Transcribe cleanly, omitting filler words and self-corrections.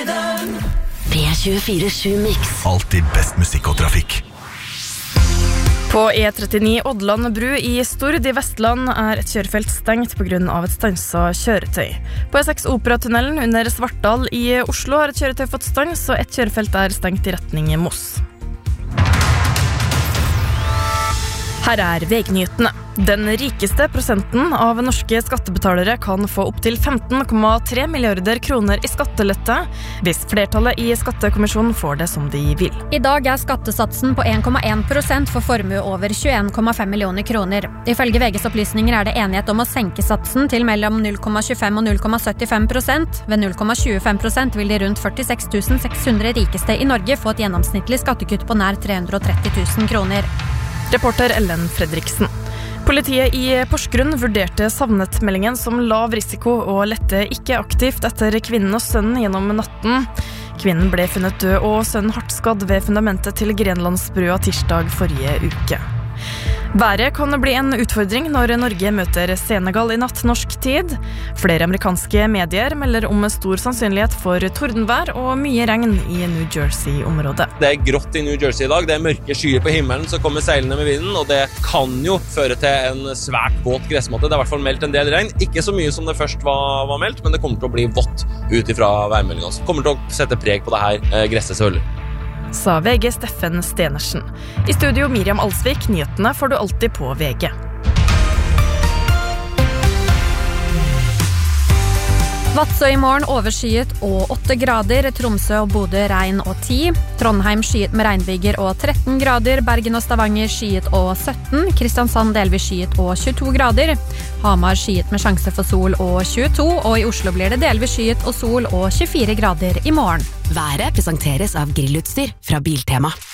P24/7 Mix. Alltid best musikk og trafikk. På E39 Ådland bru i Stord i Vestland et kjørefelt stengt på grunn av et stanset kjøretøy. På E6 Operatunnelen under Svartdal i Oslo har et kjøretøy fått stans, og et kjørefelt stengt i retning Moss. Her vegnyhetene. Den rikeste prosenten av norske skattebetalere kan få opp til 15,3 milliarder kroner i skattelette hvis flertallet i skattekommisjonen får det som de vil. I dag skattesatsen på 1,1% for formue over 21,5 millioner kroner. Ifølge VGs opplysninger det enighet om å senke satsen til mellom 0,25 og 0,75%. Ved 0,25% vil de rundt 46 600 rikeste i Norge få et gjennomsnittlig skattekutt på nær 330 000 kroner. Reporter Ellen Fredriksen. Politiet i Porsgrunn vurderte savnetmeldingen som lav risiko og lette ikke aktivt etter kvinnen og sønnen gjennom natten. Kvinnen ble funnet død og sønnen hardt skadd ved fundamentet til Grenlandsbrua tirsdag forrige uke. Været kan bli en utfordring når Norge møter Senegal i natt norsk tid. Flere amerikanske medier melder om stor sannsynlighet for tordenvær og mye regn i New Jersey-området. Det grått i New Jersey i dag, det mørke skyer på himmelen som kommer seilende med vinden, og det kan jo føre til en svært våt gressmatte. Det i hvert fall meldt en del regn, ikke så mye som det først var meldt, men det kommer til å bli vått ut ifra værmeldingen. Det kommer til å sette preg på det her gresset selvfølgelig. Sa VG Steffen Stenersen. I studio Miriam Alsvik, nyhetene får du alltid på VG. Vadsø i morgen overskyet og 8 grader, Tromsø og Bodø regn og 10, Trondheim skyet med regnbyger og 13 grader, Bergen og Stavanger skyet og 17, Kristiansand delvis skyet og 22 grader, Hamar skyet med sjanse for sol og 22, og i Oslo blir det delvis skyet og sol og 24 grader i morgen. Været presenteres av grillutstyr fra Biltema.